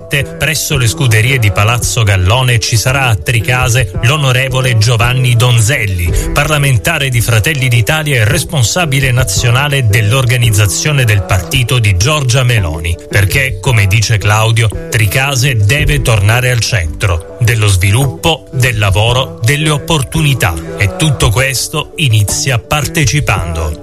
7 presso le scuderie di Palazzo Gallone ci sarà a Tricase l'onorevole Giovanni Donzelli, parlamentare di Fratelli d'Italia e responsabile nazionale dell'organizzazione del partito di Giorgia Meloni, perché, come dice Claudio, Tricase deve tornare al centro dello sviluppo, del lavoro, delle opportunità, e tutto questo inizia partecipando.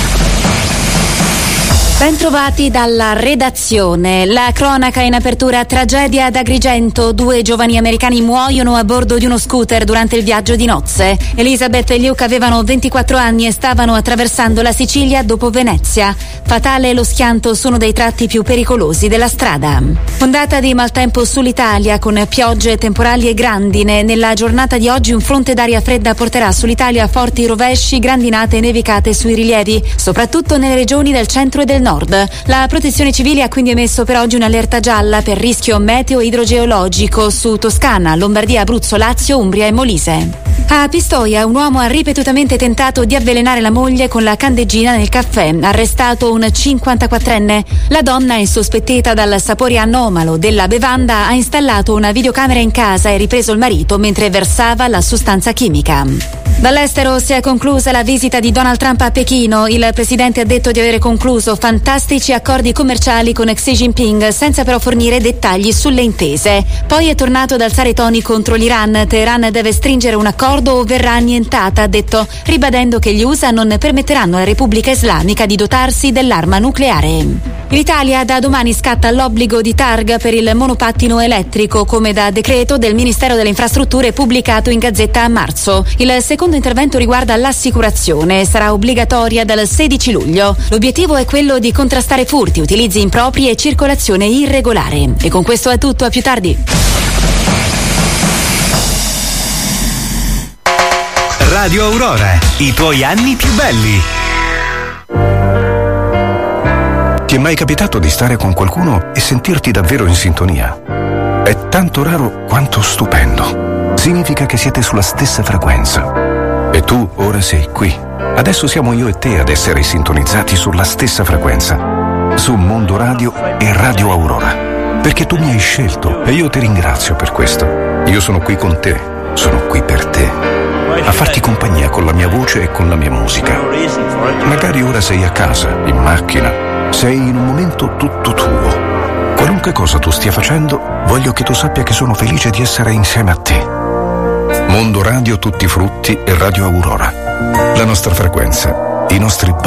Bentrovati dalla redazione. La cronaca in apertura: tragedia ad Agrigento. 2 giovani americani muoiono a bordo di uno scooter durante il viaggio di nozze. Elizabeth e Luke avevano 24 anni e stavano attraversando la Sicilia dopo Venezia. Fatale lo schianto su uno dei tratti più pericolosi della strada. Ondata di maltempo sull'Italia con piogge, temporali e grandine. Nella giornata di oggi un fronte d'aria fredda porterà sull'Italia forti rovesci, grandinate e nevicate sui rilievi, soprattutto nelle regioni del centro e del nord. La Protezione Civile ha quindi emesso per oggi un'allerta gialla per rischio meteo idrogeologico su Toscana, Lombardia, Abruzzo, Lazio, Umbria e Molise. A Pistoia un uomo ha ripetutamente tentato di avvelenare la moglie con la candeggina nel caffè. Arrestato un 54enne. La donna, insospettita dal sapore anomalo della bevanda, ha installato una videocamera in casa e ripreso il marito mentre versava la sostanza chimica. Dall'estero si è conclusa la visita di Donald Trump a Pechino. Il presidente ha detto di avere concluso fantastici accordi commerciali con Xi Jinping, senza però fornire dettagli sulle intese. Poi è tornato ad alzare i toni contro l'Iran. Teheran deve stringere un accordo o verrà annientata, ha detto, ribadendo che gli USA non permetteranno alla Repubblica Islamica di dotarsi dell'arma nucleare. In Italia da domani scatta l'obbligo di targa per il monopattino elettrico, come da decreto del Ministero delle Infrastrutture pubblicato in Gazzetta a marzo. Il secondo intervento riguarda l'assicurazione, sarà obbligatoria dal 16 luglio. L'obiettivo è quello di contrastare furti, utilizzi impropri e circolazione irregolare. E con questo è tutto, a più tardi. Radio Aurora, i tuoi anni più belli. Ti è mai capitato di stare con qualcuno e sentirti davvero in sintonia? È tanto raro quanto stupendo. Significa che siete sulla stessa frequenza. E tu ora sei qui. Adesso siamo io e te ad essere sintonizzati sulla stessa frequenza. Su Mondo Radio e Radio Aurora. Perché tu mi hai scelto e io ti ringrazio per questo. Io sono qui con te, sono qui per te. A farti compagnia con la mia voce e con la mia musica. Magari ora sei a casa, in macchina. Sei in un momento tutto tuo. Qualunque cosa tu stia facendo, voglio che tu sappia che sono felice di essere insieme a te. Mondo Radio Tutti Frutti e Radio Aurora. La nostra frequenza, i nostri